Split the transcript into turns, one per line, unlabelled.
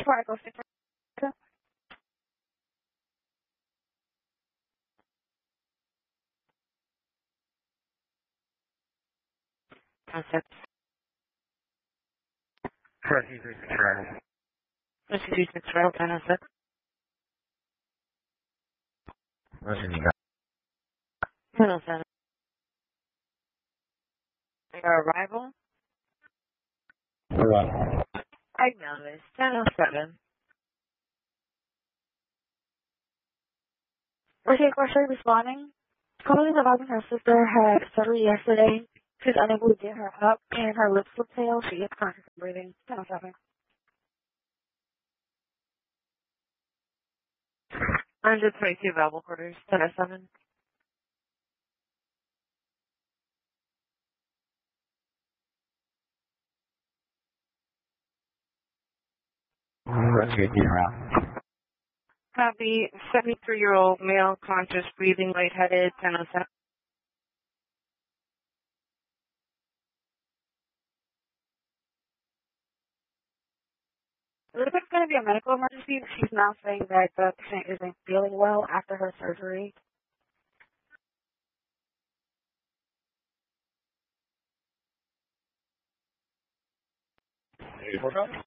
before I go stick for
10-6.
Correct, you agree to try.
Whiskey 26 rail 10-6.
Listen, you
10-7. Your arrival?
got
I noticed. 10-07.
Okay, partially responding. Calling about her sister had surgery yesterday. She's unable to get her up, and her lips look pale. She is conscious of breathing. 10-7.
122 available quarters. 10-7.
Let's get you around.
Copy. 73-year-old male, conscious, breathing, lightheaded. 10-07.
If it's going to be a medical emergency, she's now saying that the patient isn't feeling well after her surgery.
Hey,